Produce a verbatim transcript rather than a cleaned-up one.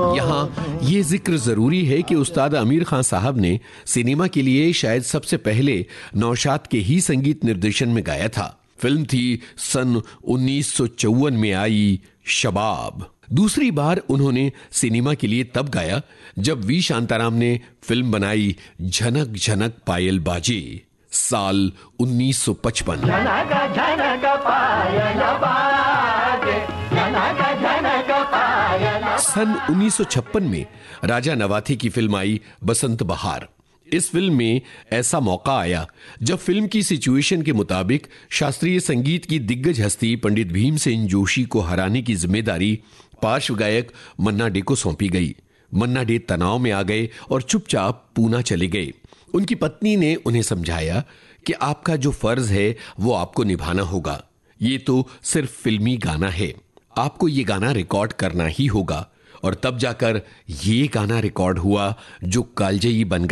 यहाँ ये जिक्र जरूरी है कि उस्ताद आमिर खान साहब ने सिनेमा के लिए शायद सबसे पहले नौशाद के ही संगीत निर्देशन में गाया था। फिल्म थी सन उन्नीस सौ चौवन में आई शबाब। दूसरी बार उन्होंने सिनेमा के लिए तब गाया जब वी शांताराम ने फिल्म बनाई झनक झनक पायल बाजे, साल उन्नीस सौ पचपन। सन उन्नीस सौ छप्पन में राजा नवाथे की फिल्म आई बसंत बहार। इस फिल्म में ऐसा मौका आया जब फिल्म की सिचुएशन के मुताबिक शास्त्रीय संगीत की दिग्गज हस्ती पंडित भीमसेन जोशी को हराने की जिम्मेदारी पार्श्व गायक मन्ना डे को सौंपी गई। मन्ना डे तनाव में आ गए और चुपचाप पूना चले गए। उनकी पत्नी ने उन्हें समझाया कि आपका जो फर्ज है वो आपको निभाना होगा। ये तो सिर्फ फिल्मी गाना है, आपको ये गाना रिकॉर्ड करना ही होगा। और तब जाकर ये गाना रिकॉर्ड हुआ जो कालजयी बन गया।